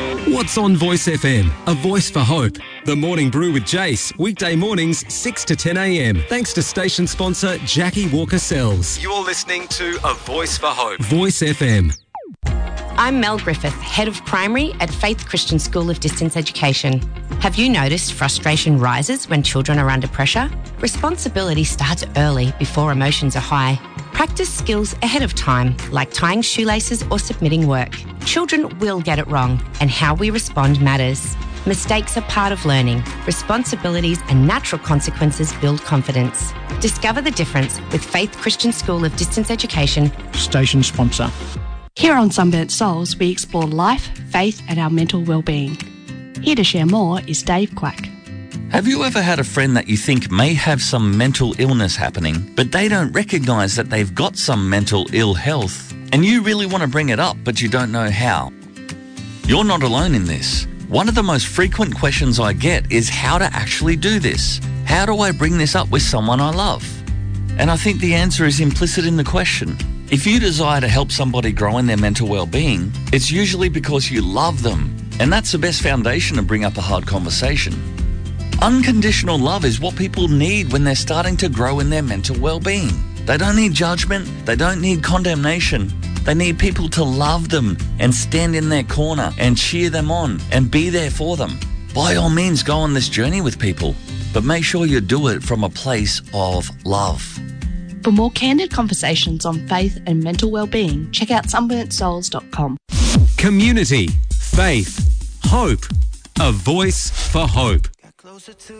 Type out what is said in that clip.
What's on Voice FM? A voice for hope. The Morning Brew with Jace, weekday mornings 6 to 10 a.m. Thanks to station sponsor Jackie Walker Sells. You're listening to A Voice for Hope. Voice FM. I'm Mel Griffith, Head of Primary at Faith Christian School of Distance Education. Have you noticed frustration rises when children are under pressure? Responsibility starts early before emotions are high. Practice skills ahead of time, like tying shoelaces or submitting work. Children will get it wrong, and how we respond matters. Mistakes are part of learning. Responsibilities and natural consequences build confidence. Discover the difference with Faith Christian School of Distance Education. Station sponsor. Here on Sunburnt Souls, we explore life, faith and our mental well-being. Here to share more is Dave Quack. Have you ever had a friend that you think may have some mental illness happening, but they don't recognise that they've got some mental ill health, and you really want to bring it up, but you don't know how? You're not alone in this. One of the most frequent questions I get is how to actually do this. How do I bring this up with someone I love? And I think the answer is implicit in the question. If you desire to help somebody grow in their mental well-being, it's usually because you love them, and that's the best foundation to bring up a hard conversation. Unconditional love is what people need when they're starting to grow in their mental well-being. They don't need judgment, they don't need condemnation. They need people to love them and stand in their corner and cheer them on and be there for them. By all means, go on this journey with people, but make sure you do it from a place of love. For more candid conversations on faith and mental well-being, check out sunburntsouls.com. Community, faith, hope. A voice for hope.